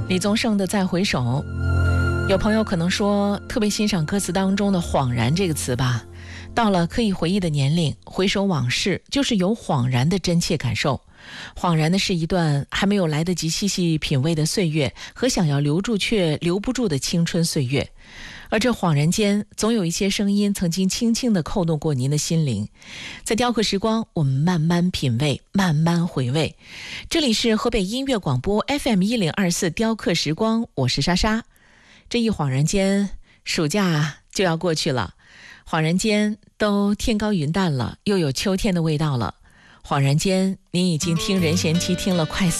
李宗盛的《再回首》。有朋友可能说特别欣赏歌词当中的恍然这个词吧，到了可以回忆的年龄，回首往事，就是有恍然的真切感受。恍然的是一段还没有来得及细细品味的岁月，和想要留住却留不住的青春岁月。而这恍然间，总有一些声音曾经轻轻地扣动过您的心灵。在雕刻时光，我们慢慢品味，慢慢回味。这里是河北音乐广播 FM1024 雕刻时光，我是莎莎。这一恍然间，暑假就要过去了，恍然间都天高云淡了，又有秋天的味道了。恍然间，您已经听任贤齐听了快